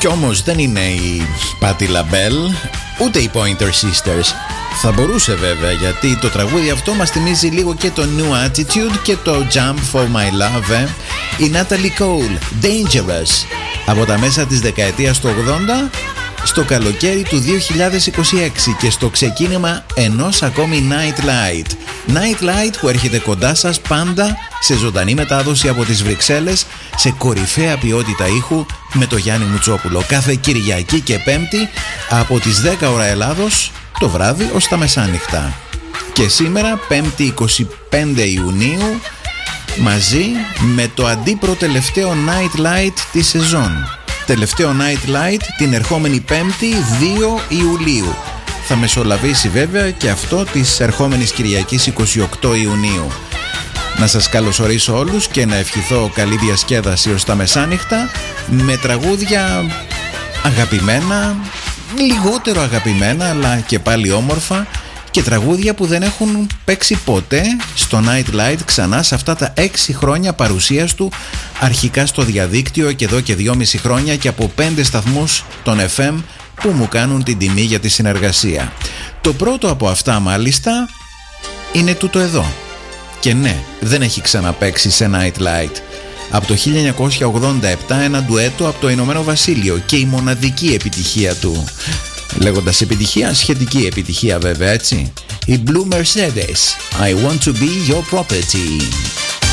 Κι όμως δεν είναι η Patti LaBelle ούτε οι Pointer Sisters. Θα μπορούσε βέβαια, γιατί το τραγούδι αυτό μας θυμίζει λίγο και το New Attitude και το Jump for My Love. Η Natalie Cole, Dangerous, από τα μέσα της δεκαετίας του 80 στο καλοκαίρι του 2026 και στο ξεκίνημα ενός ακόμη Night Light. Night Light που έρχεται κοντά σας πάντα σε ζωντανή μετάδοση από τις Βρυξέλλες, σε κορυφαία ποιότητα ήχου με το Γιάννη Μουτσόπουλο, κάθε Κυριακή και Πέμπτη από τις 10 ώρα Ελλάδος το βράδυ ως τα μεσάνυχτα. Και σήμερα 5η 25 Ιουνίου μαζί με το αντίπροτελευταίο Night Light τη σεζόν. Τελευταίο Night Light την ερχόμενη 5η 2 Ιουλίου. Θα μεσολαβήσει βέβαια και αυτό της ερχόμενης Κυριακής 28 Ιουνίου. Να σας καλωσορίσω όλους και να ευχηθώ καλή διασκέδαση ως τα μεσάνυχτα με τραγούδια αγαπημένα, λιγότερο αγαπημένα αλλά και πάλι όμορφα, και τραγούδια που δεν έχουν παίξει ποτέ στο Night Light ξανά σε αυτά τα 6 χρόνια παρουσίας του, αρχικά στο διαδίκτυο και εδώ και 2,5 χρόνια και από 5 σταθμούς των FM που μου κάνουν την τιμή για τη συνεργασία. Το πρώτο από αυτά μάλιστα είναι τούτο εδώ. Και ναι, δεν έχει ξαναπαίξει σε Night Light. Από το 1987 ένα ντουέτο από το Ηνωμένο Βασίλειο και η μοναδική επιτυχία του. Λέγοντας επιτυχία, σχετική επιτυχία βέβαια, έτσι. Η Blue Mercedes, I want to be your property.